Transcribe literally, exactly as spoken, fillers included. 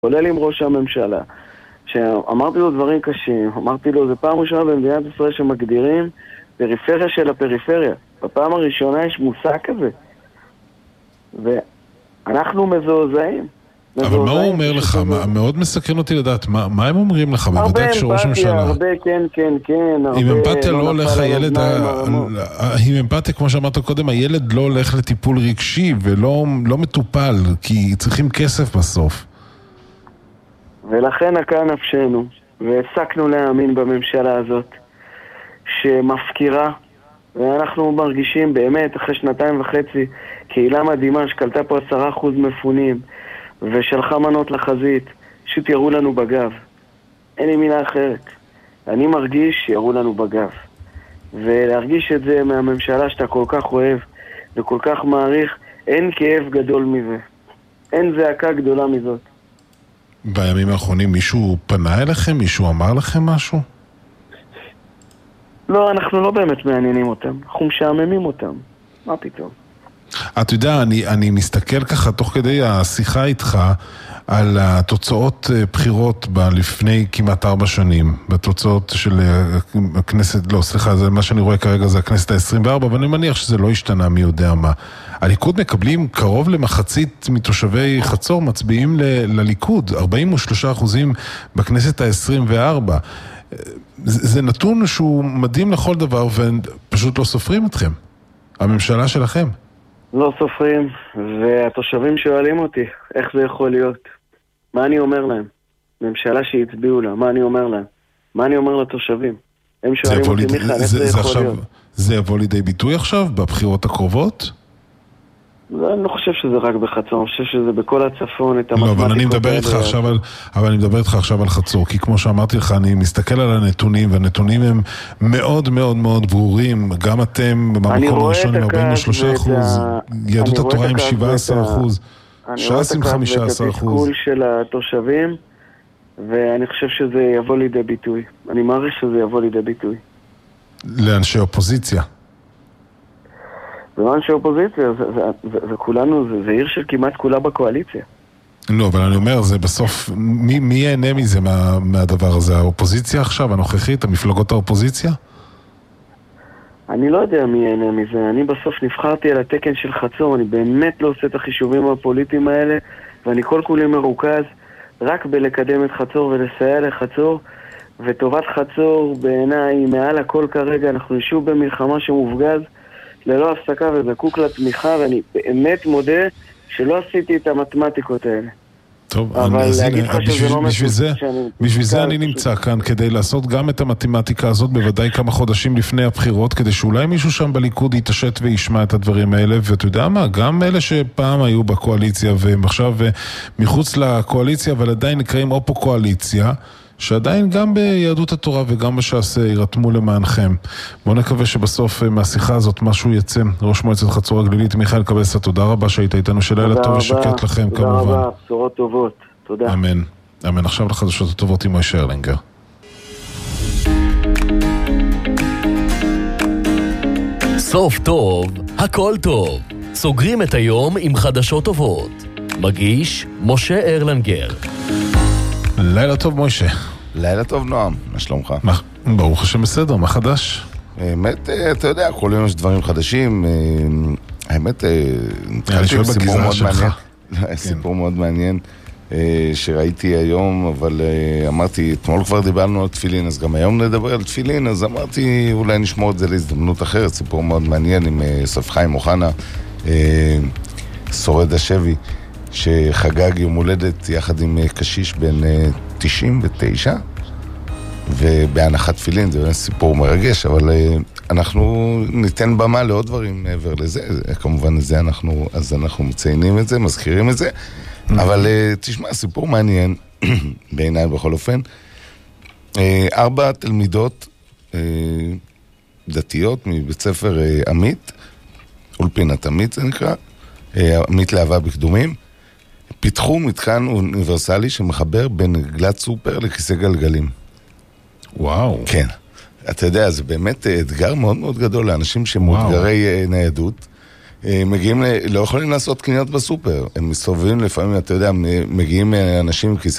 כולל עם ראש הממשלה, שאמרתי לו דברים קשים, אמרתי לו, זה פעם ראשונה במדינת ישראל שמגדירים פריפריה של הפריפריה. בפעם הראשונה יש מושג כזה. ואנחנו מזועזעים. אבל מה הוא אומר לך? מאוד מסקרן אותי לדעת, מה הם אומרים לך? בוודאי כשראש ממשלה. הרבה, כן, כן, כן. עם אמפתיה לא הולך הילד, עם אמפתיה, כמו שאמרת קודם, הילד לא הולך לטיפול רגשי ולא מטופל, כי צריכים כסף בסוף. ולכן נקעה נפשנו, והפסקנו להאמין בממשלה הזאת, שמפקירה, ואנחנו מרגישים באמת, אחרי שנתיים וחצי, קהילה מדהימה שקלטה פה עשרה אחוז מפונים, ושלחה מנות לחזית, פשוט יראו לנו בגב. אין לי מילה אחרת. אני מרגיש שיראו לנו בגב. ולהרגיש את זה מהממשלה שאתה כל כך אוהב, וכל כך מעריך, אין כאב גדול מזה. אין זעקה גדולה מזאת. בימים האחרונים מישהו פנה אליכם? מישהו אמר לכם משהו? לא, אנחנו לא באמת מעניינים אותם. אנחנו משעממים אותם. מה פתאום? אתה יודע, אני, אני מסתכל ככה תוך כדי השיחה איתך על התוצאות בחירות לפני כמעט ארבע שנים, בתוצאות של הכנסת, לא, סליחה, זה מה שאני רואה כרגע זה הכנסת ה-עשרים וארבע, ואני מניח שזה לא השתנה מי יודע מה. הליכוד מקבלים קרוב למחצית מתושבי חצור מצביעים ל- לליכוד, ארבעים ושלושה אחוזים בכנסת ה-עשרים וארבע. זה, זה נתון שהוא מדהים לכל דבר, ופשוט לא סופרים אתכם. הממשלה שלכם. לא סופרים, והתושבים שואלים אותי, איך זה יכול להיות? מה אני אומר להם? ממשלה שהצביעו לה, מה אני אומר להם? מה אני אומר לתושבים? הם שואלים אותי, ליד... מיכה, איך זה, זה יכול עכשיו, להיות? זה יבוא לידי ביטוי עכשיו, בבחירות הקרובות? אני לא חושב שזה רק בחצור, אני חושב שזה בכל הצפון, את המתמטיקות. לא, אבל אני מדבר איתך עכשיו על, אבל אני מדבר איתך עכשיו על חצור, כי כמו שאמרתי לך, אני מסתכל על הנתונים, והנתונים הם מאוד מאוד מאוד ברורים, גם אתם במקום הראשון עם ארבעים ושלושה אחוז, יהדות התורה עם שבעה עשר אחוז, ש"ס עם חמישה עשר אחוז. אני רואה את התסכול של התושבים, ואני חושב שזה יבוא לידי ביטוי. אני מעריך שזה יבוא לידי ביטוי. לאנשי אופוזיציה. זה לא אנשי אופוזיציה, זה, זה, זה, זה כולנו, זה, זה עיר של כמעט כולה בקואליציה. לא, אבל אני אומר, זה בסוף, מי, מי ייהנה מזה מה, מהדבר הזה? האופוזיציה עכשיו, הנוכחית, המפלגות האופוזיציה? אני לא יודע מי ייהנה מזה. אני בסוף נבחרתי על התקן של חצור, אני באמת לא עושה את החישובים הפוליטיים האלה, ואני כל כולי מרוכז רק בלקדם את חצור ולסייע לחצור, וטובת חצור בעיניי מעל הכל כרגע, אנחנו נשוב במלחמה שמופגז, ללא הפסקה וזקוק לתמיכה, ואני באמת מודה שלא עשיתי את המתמטיקות האלה. טוב, אז הנה, בשביל זה אני נמצא כאן, כדי לעשות גם את המתמטיקה הזאת, בוודאי כמה חודשים לפני הבחירות, כדי שאולי מישהו שם בליכוד יתעשת וישמע את הדברים האלה, ואתה יודע מה, גם אלה שפעם היו בקואליציה, והם עכשיו מחוץ לקואליציה, אבל עדיין נקראים אופו קואליציה, שעדיין גם ביהדות התורה וגם בש"ס ירתמו למענכם. בואו נקווה שבסוף מהשיחה הזאת משהו יצא. ראש מועצת חצור הגלילית מיכאל קבסה, תודה רבה שהיית איתנו, שלילה טוב ושקט לכם כמובן. תודה רבה, בשורות טובות, תודה. אמן, אמן. עכשיו לחדשות הטובות עם מוישה ארלינגר. סוף טוב, הכל טוב. סוגרים את היום עם חדשות טובות. מגיש משה ארלינגר. לילה טוב מוישה. לילה טוב נועם, מה שלומך? ברוך השם בסדר, מה חדש? האמת, אתה יודע, כל יום יש דברים חדשים. האמת, נתחלתי עם סיפור מאוד מעניין. סיפור מאוד מעניין שראיתי היום, אבל אמרתי, אתמול כבר דיברנו על תפילין, אז גם היום נדבר על תפילין, אז אמרתי, אולי נשמור את זה להזדמנות אחרת. סיפור מאוד מעניין עם סוף חיים אוחנה, שורד השבי, שחגג יום הולדת יחד עם קשיש בן תשעים ותשע, ובהנחת תפילין. זה סיפור מרגש, אבל אנחנו ניתן במה לעוד דברים מעבר לזה. כמובן לזה אנחנו, אז אנחנו מציינים את זה, מזכירים את זה, אבל תשמע, סיפור מעניין בעיניי בכל אופן. ארבע תלמידות דתיות מבית ספר עמית, אולפינת עמית זה נקרא, עמית לאהבה בקדומים, פיתחו מתקן אוניברסלי שמחבר בין גלת סופר לכיסא גלגלים. וואו. כן. אתה יודע, זה באמת אתגר מאוד מאוד גדול לאנשים שמאותגרי ניידות. מגיעים, לא יכולים לעשות קניות בסופר. הם מסתובבים לפעמים, אתה יודע, מגיעים אנשים עם כיסא